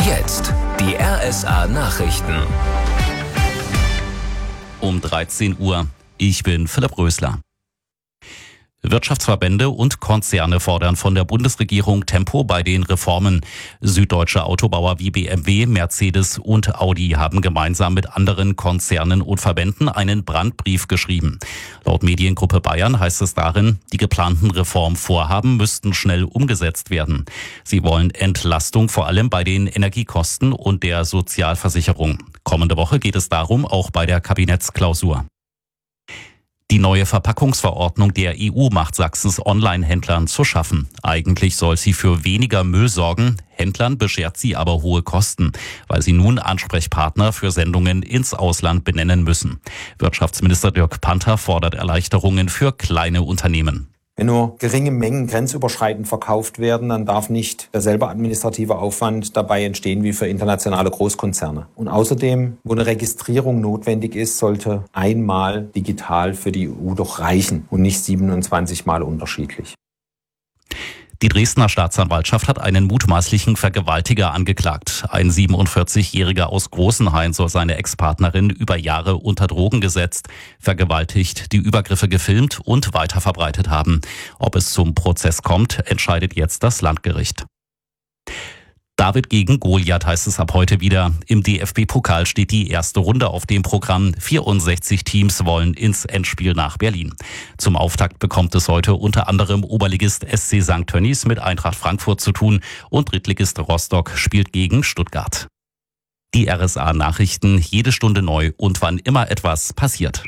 Jetzt die RSA Nachrichten. Um 13 Uhr. Ich bin Philipp Rösler. Wirtschaftsverbände und Konzerne fordern von der Bundesregierung Tempo bei den Reformen. Süddeutsche Autobauer wie BMW, Mercedes und Audi haben gemeinsam mit anderen Konzernen und Verbänden einen Brandbrief geschrieben. Laut Mediengruppe Bayern heißt es darin, die geplanten Reformvorhaben müssten schnell umgesetzt werden. Sie wollen Entlastung vor allem bei den Energiekosten und der Sozialversicherung. Kommende Woche geht es darum, auch bei der Kabinettsklausur. Die neue Verpackungsverordnung der EU macht Sachsens Online-Händlern zu schaffen. Eigentlich soll sie für weniger Müll sorgen. Händlern beschert sie aber hohe Kosten, weil sie nun Ansprechpartner für Sendungen ins Ausland benennen müssen. Wirtschaftsminister Dirk Panther fordert Erleichterungen für kleine Unternehmen. Wenn nur geringe Mengen grenzüberschreitend verkauft werden, dann darf nicht derselbe administrative Aufwand dabei entstehen wie für internationale Großkonzerne. Und außerdem, wo eine Registrierung notwendig ist, sollte einmal digital für die EU doch reichen und nicht 27 Mal unterschiedlich. Die Dresdner Staatsanwaltschaft hat einen mutmaßlichen Vergewaltiger angeklagt. Ein 47-Jähriger aus Großenhain soll seine Ex-Partnerin über Jahre unter Drogen gesetzt, vergewaltigt, die Übergriffe gefilmt und weiterverbreitet haben. Ob es zum Prozess kommt, entscheidet jetzt das Landgericht. David gegen Goliath heißt es ab heute wieder. Im DFB-Pokal steht die erste Runde auf dem Programm. 64 Teams wollen ins Endspiel nach Berlin. Zum Auftakt bekommt es heute unter anderem Oberligist SC St. Tönnies mit Eintracht Frankfurt zu tun und Drittligist Rostock spielt gegen Stuttgart. Die RSA-Nachrichten jede Stunde neu und wann immer etwas passiert.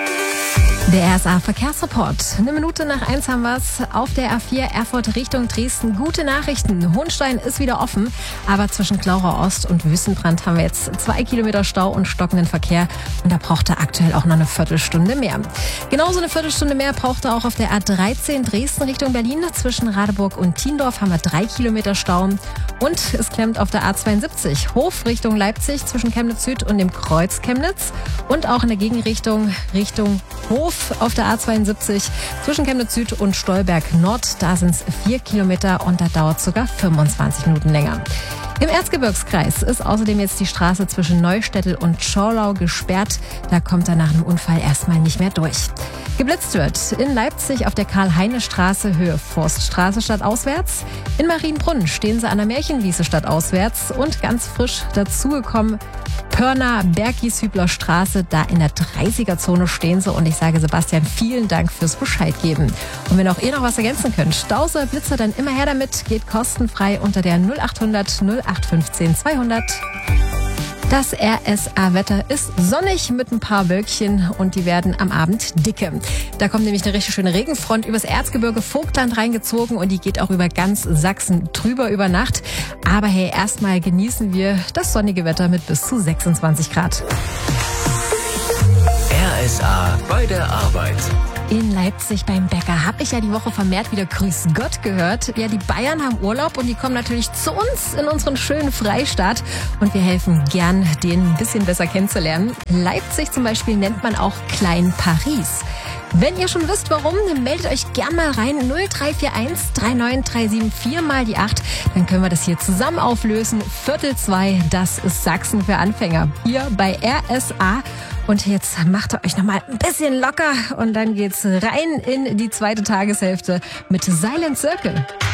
Der RSA-Verkehrsreport. 1:01 haben wir es. Auf der A4 Erfurt Richtung Dresden. Gute Nachrichten. Hohenstein ist wieder offen. Aber zwischen Glauchau Ost und Wüstenbrand haben wir jetzt 2 Kilometer Stau und stockenden Verkehr. Und da braucht er aktuell auch noch eine Viertelstunde mehr. Genauso eine Viertelstunde mehr braucht er auch auf der A13 Dresden Richtung Berlin. Zwischen Radeburg und Tiendorf haben wir 3 Kilometer Stau. Und es klemmt auf der A72 Hof Richtung Leipzig zwischen Chemnitz Süd und dem Kreuz Chemnitz. Und auch in der Gegenrichtung Richtung Hof auf der A72 zwischen Chemnitz Süd und Stolberg Nord. Da sind es 4 Kilometer und da dauert es sogar 25 Minuten länger. Im Erzgebirgskreis ist außerdem jetzt die Straße zwischen Neustädtel und Schorlau gesperrt. Da kommt er nach einem Unfall erstmal nicht mehr durch. Geblitzt wird in Leipzig auf der Karl-Heine-Straße Höhe Forststraße stadtauswärts. In Marienbrunn stehen sie an der Märchenwiese stadtauswärts und ganz frisch dazugekommen Pörner Bergishübler Straße. Da in der 30er-Zone stehen sie und ich sage Sebastian, vielen Dank fürs Bescheid geben. Und wenn auch ihr noch was ergänzen könnt, Staus oder Blitzer, dann immer her damit. Geht kostenfrei unter der 0800 0815 200. Das RSA-Wetter ist sonnig mit ein paar Wölkchen und die werden am Abend dicke. Da kommt nämlich eine richtig schöne Regenfront übers Erzgebirge Vogtland reingezogen und die geht auch über ganz Sachsen drüber über Nacht. Aber hey, erstmal genießen wir das sonnige Wetter mit bis zu 26 Grad. RSA bei der Arbeit. In Leipzig beim Bäcker habe ich ja die Woche vermehrt wieder Grüß Gott gehört. Ja, die Bayern haben Urlaub und die kommen natürlich zu uns in unseren schönen Freistaat. Und wir helfen gern, den ein bisschen besser kennenzulernen. Leipzig zum Beispiel nennt man auch Klein Paris. Wenn ihr schon wisst, warum, dann meldet euch gern mal rein. 0341 39374 mal die 8. Dann können wir das hier zusammen auflösen. 2:15, das ist Sachsen für Anfänger. Hier bei RSA. Und jetzt macht ihr euch nochmal ein bisschen locker und dann geht's rein in die zweite Tageshälfte mit Silent Circle.